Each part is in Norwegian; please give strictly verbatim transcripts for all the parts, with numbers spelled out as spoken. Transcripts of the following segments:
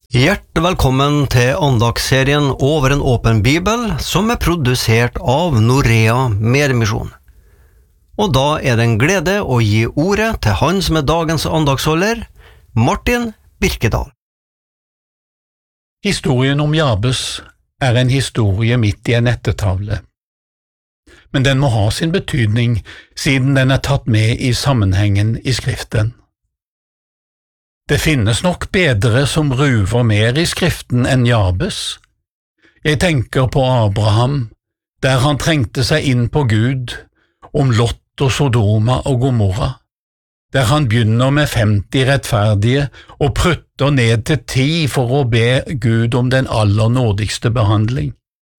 Hjertelig velkommen til andagsserien Over en åpen bibel, som er produsert av Norea Medmisjon. Og da er det en glede å gi ordet til han som er dagens andagsholder, Martin Birkedal. Historien om Jabes er en historie midt i en ettertavle. Men den må ha sin betydning, siden den er tatt med i sammenhengen i Skriften. Det finnes nok bedre som ruver mer i Skriften enn Jabes. Jeg tenker på Abraham, der han trengte seg inn på Gud, om Lot og Sodoma og Gomorra, der han begynner med femti rettferdige og prutter ned til ti for å be Gud om den aller nådigste behandling.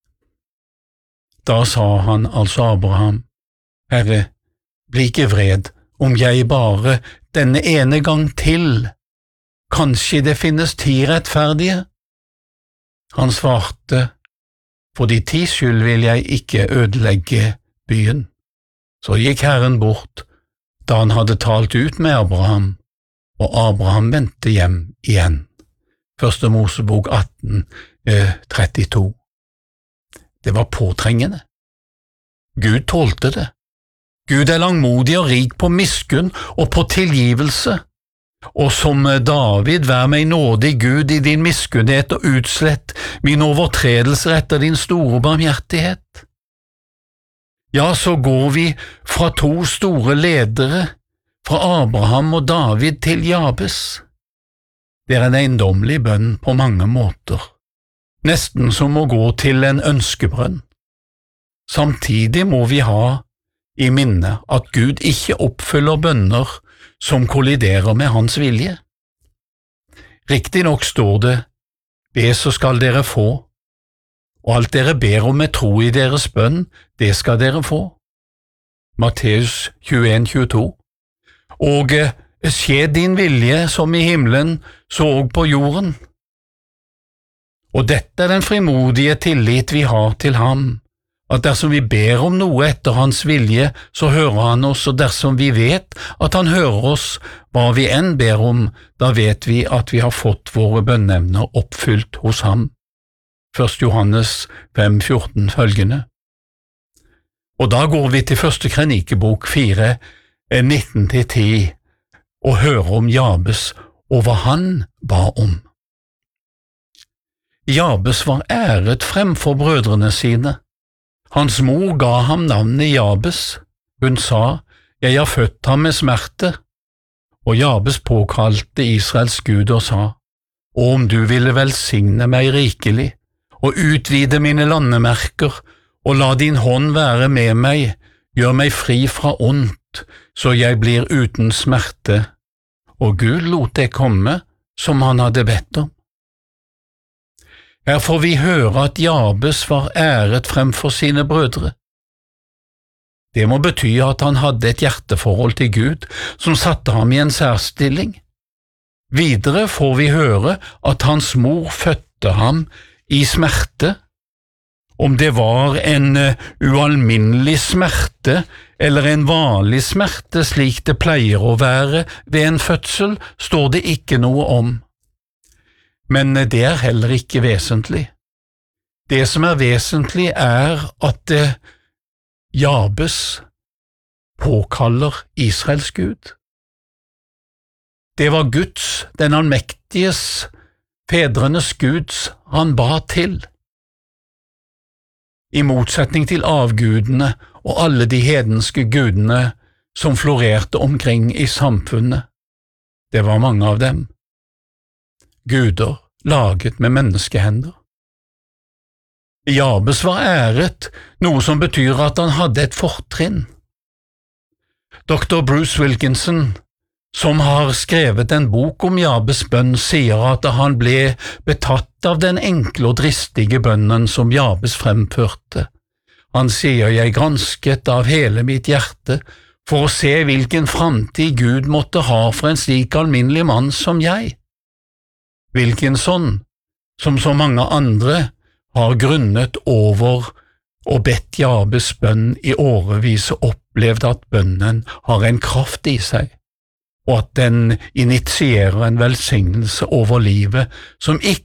Da sa han altså Abraham, Herre, bli ikke vred om jeg bare denne ene gang til, kanskje det finnes ti rettferdige? Han svarte, for de ti skyld vil jeg ikke ødelegge byen. Så gikk Herren bort, da han hadde talt ut med Abraham, og Abraham vendte hjem igjen. Første Mosebok atten, trettito. Det var påtrengende. Gud tålte det. Gud er langmodig og rik på miskunn og på tilgivelse. Og som David, vær meg nådig, Gud, i din miskunnhet og utslett min overtredelser etter din store barmhjertighet. Ja, så går vi fra to store ledere, fra Abraham og David til Jabes. Det er en eiendommelig bønn på mange måter, nesten som å gå til en ønskebrønn. Samtidig må vi ha i minne at Gud ikke oppfyller bønner som kolliderer med hans vilje. Riktig nok står det, be så skal dere få, og alt dere ber om med tro i deres bønn, det skal dere få. Matteus tjueen tjueto. Og skje din vilje som i himmelen, så og på jorden. Og dette er den frimodige tillit vi har til ham, at dersom vi ber om noe etter hans vilje, så hører han oss, og dersom vi vet at han hører oss, hva vi enn ber om, da vet vi at vi har fått våre bønneemner oppfylt hos ham. Første Johannes fem fjorten følgende. Og da går vi til første Kronikebok fire, nitten til ti, og hører om Jabes og hva han ba om. Jabes var æret fremfor brødrene sine. Hans mor ga ham navnet Jabes. Hun sa, jeg har født ham med smerte. Og Jabes påkalte Israels Gud og sa, og om du ville velsigne meg rikelig, og utvide mine landemerker, og la din hånd være med meg, gjør meg fri fra ondt, så jeg blir uten smerte. Og Gud lot det komme, som han hadde bedt om. Her får vi høre at Jabes var æret fremfor sine brødre. Det må bety at han hadde et hjerteforhold til Gud, som satte ham i en særstilling. Videre får vi høre at hans mor fødte ham i smerte. Om det var en ualminnelig smerte eller en vanlig smerte slik det pleier å være ved en fødsel, står det ikke noe om. Men det er heller ikke vesentlig. Det som er vesentlig er at Jabes påkaller Israels Gud. Det var Guds, den allmektiges, fedrenes Guds, han ba til. I motsetning til avgudene og alle de hedenske gudene som florerte omkring i samfunnet. Det var mange av dem. Guder laget med menneskehender. Jabes var æret, noe som betyr at han hadde et fortrinn. doktor Bruce Wilkinson, som har skrevet en bok om Jabes bønn, sier at han ble betatt av den enkle og dristige bønnen som Jabes fremførte. Han sier, jeg gransket av hele mitt hjerte for å se hvilken framtid Gud måtte ha for en slik alminnelig mann som jeg. Wilkinson, som så mange andre, har grunnet over og bedt Jabes bønn i årevis og opplevd at bønnen har en kraft i seg, og at den initierer en velsignelse over livet som ikke